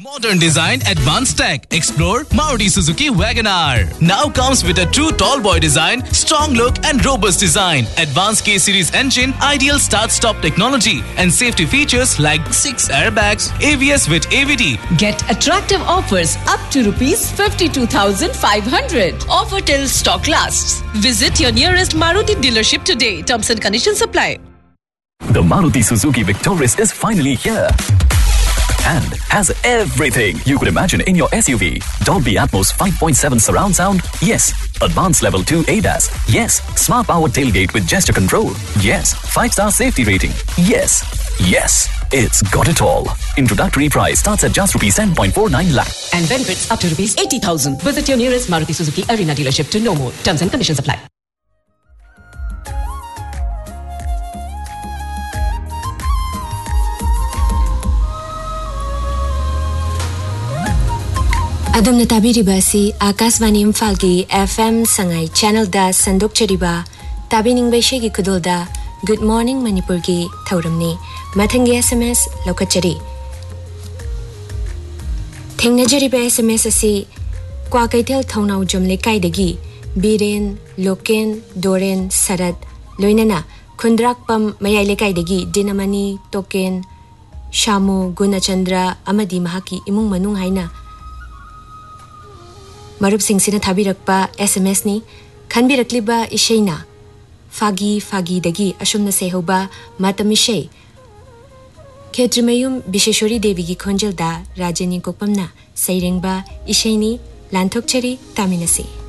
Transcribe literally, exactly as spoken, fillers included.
Modern design, advanced tech. Explore Maruti Suzuki WagonR. Now comes with a true tall boy design, strong look and robust design. Advanced K-Series engine, ideal start-stop technology and safety features like six airbags, A B S with A V D. Get attractive offers up to rupees fifty-two thousand five hundred. Offer till stock lasts. Visit your nearest Maruti dealership today. Terms and conditions apply. The Maruti Suzuki Victoris is finally here. And has everything you could imagine in your S U V. Dolby Atmos five point seven surround sound? Yes. Advanced Level two A D A S? Yes. Smart Power Tailgate with gesture control? Yes. five star safety rating? Yes. Yes. It's got it all. Introductory price starts at just rupees ten point four nine lakh. And benefits up to rupees eighty thousand. Visit your nearest Maruti Suzuki Arena dealership to know more. Terms and conditions apply. Adam natabiriba si Akashvani Imphal ki F M Sangai channel da sandok chariba tabining baishe ki kudolda Good Morning Manipur ki thauramni mathangi S M S lokachari thengnajariba S M S asi kwa kaithel thaunau jomle kaidagi Biren Loken Doren Sarat loinana khundrakpam mayai kaidagi Dinamani Token Shamu Gunachandra amadi mahaki imung manung haina Marup Singh Sina Thabirakpa S M S ni Khanbirakliba Ishaina Fagi Fagi Dagi Ashumna Sehoba Matamishay Khetrimayum Bisheshwari Devi gi Khonjal da Rajani Kokpamna Sairengba Ishaini Lanthokchari Taminasi